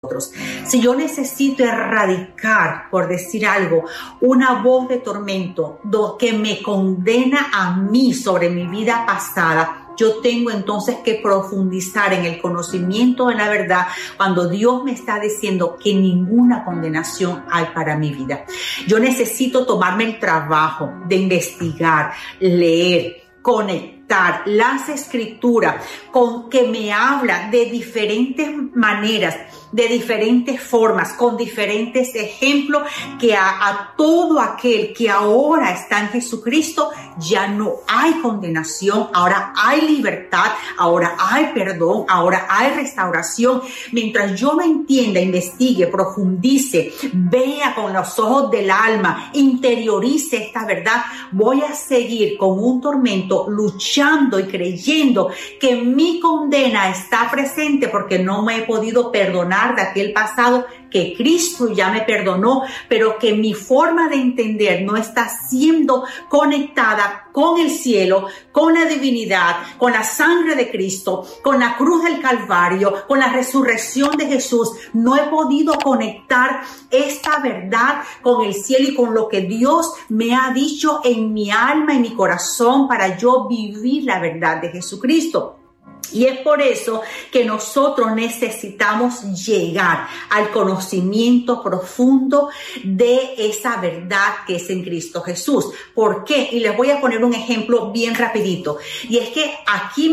Si yo necesito erradicar, por decir algo, una voz de tormento que me condena a mí sobre mi vida pasada, yo tengo entonces que profundizar en el conocimiento de la verdad cuando Dios me está diciendo que ninguna condenación hay para mi vida. Yo necesito tomarme el trabajo de investigar, leer, conectar las escrituras con que me habla de diferentes maneras, de diferentes formas, con diferentes ejemplos, que a todo aquel que ahora está en Jesucristo ya no hay condenación, ahora hay libertad, ahora hay perdón, ahora hay restauración. Mientras yo me entienda, investigue, profundice, vea con los ojos del alma, interiorice esta verdad, voy a seguir con un tormento luchando y creyendo que mi condena está presente porque no me he podido perdonar de aquel pasado que Cristo ya me perdonó, pero que mi forma de entender no está siendo conectada con el cielo, con la divinidad, con la sangre de Cristo, con la cruz del Calvario, con la resurrección de Jesús. No he podido conectar esta verdad con el cielo y con lo que Dios me ha dicho en mi alma y mi corazón para yo vivir la verdad de Jesucristo. Y es por eso que nosotros necesitamos llegar al conocimiento profundo de esa verdad que es en Cristo Jesús. ¿Por qué? Y les voy a poner un ejemplo bien rapidito. Y es que aquí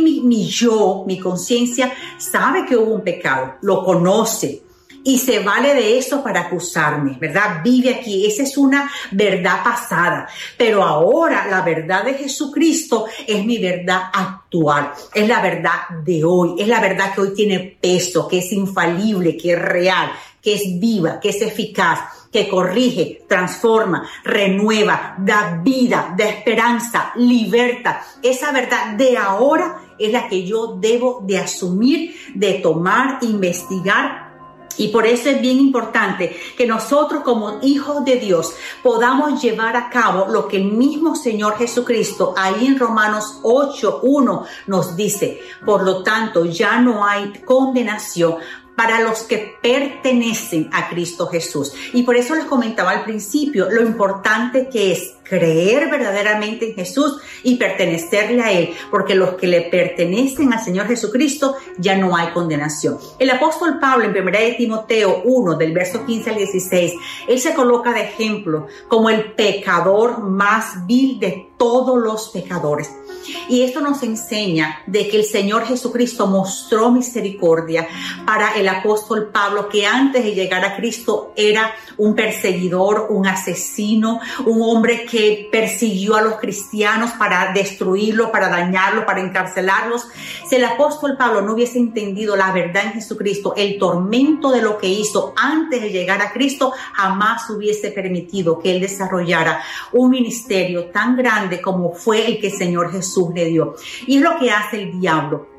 mi conciencia sabe que hubo un pecado, lo conoce. Y se vale de eso para acusarme, ¿verdad? Vive aquí. Esa es una verdad pasada. Pero ahora la verdad de Jesucristo es mi verdad actual. Es la verdad de hoy. Es la verdad que hoy tiene peso, que es infalible, que es real, que es viva, que es eficaz, que corrige, transforma, renueva, da vida, da esperanza, liberta. Esa verdad de ahora es la que yo debo de asumir, de tomar, investigar. Y por eso es bien importante que nosotros como hijos de Dios podamos llevar a cabo lo que el mismo Señor Jesucristo ahí en Romanos 8:1 nos dice. Por lo tanto, ya no hay condenación para los que pertenecen a Cristo Jesús. Y por eso les comentaba al principio lo importante que es creer verdaderamente en Jesús y pertenecerle a Él, porque los que le pertenecen al Señor Jesucristo ya no hay condenación. El apóstol Pablo en 1 de Timoteo 1, del verso 15 al 16, él se coloca de ejemplo como el pecador más vil de todos los pecadores. Y esto nos enseña de que el Señor Jesucristo mostró misericordia para el apóstol Pablo, que antes de llegar a Cristo era un perseguidor, un asesino, un hombre que persiguió a los cristianos para destruirlos, para dañarlos, para encarcelarlos. Si el apóstol Pablo no hubiese entendido la verdad en Jesucristo, el tormento de lo que hizo antes de llegar a Cristo, jamás hubiese permitido que él desarrollara un ministerio tan grande como fue el que el Señor Jesús le dio. Y es lo que hace el diablo: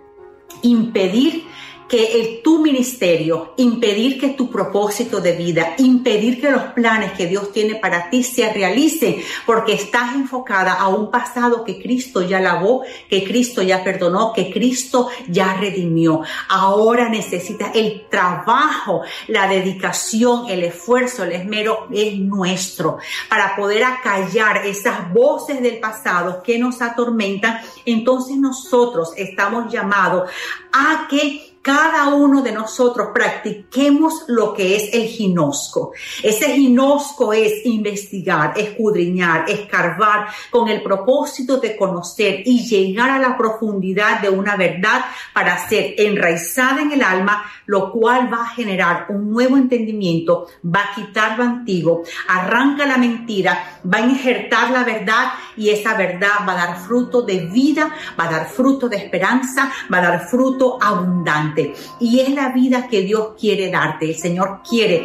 impedir que tu ministerio, impedir que tu propósito de vida, impedir que los planes que Dios tiene para ti se realicen, porque estás enfocada a un pasado que Cristo ya lavó, que Cristo ya perdonó, que Cristo ya redimió. Ahora necesitas el trabajo, la dedicación, el esfuerzo, el esmero es nuestro para poder acallar esas voces del pasado que nos atormentan. Entonces nosotros estamos llamados a que cada uno de nosotros practiquemos lo que es el ginosco. Ese ginosco es investigar, escudriñar, escarbar con el propósito de conocer y llegar a la profundidad de una verdad para ser enraizada en el alma, lo cual va a generar un nuevo entendimiento, va a quitar lo antiguo, arranca la mentira, va a injertar la verdad y esa verdad va a dar fruto de vida, va a dar fruto de esperanza, va a dar fruto abundante. Y es la vida que Dios quiere darte. El Señor quiere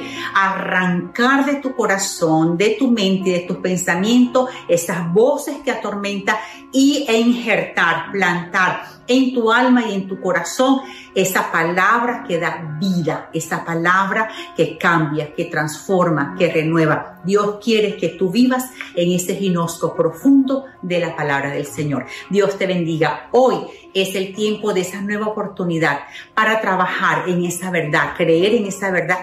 arrancar de tu corazón, de tu mente y de tus pensamientos esas voces que atormentan e injertar, plantar en tu alma y en tu corazón esa palabra que da vida, esa palabra que cambia, que transforma, que renueva. Dios quiere que tú vivas en ese ginosco profundo de la palabra del Señor. Dios te bendiga. Hoy es el tiempo de esa nueva oportunidad para trabajar en esa verdad, creer en esa verdad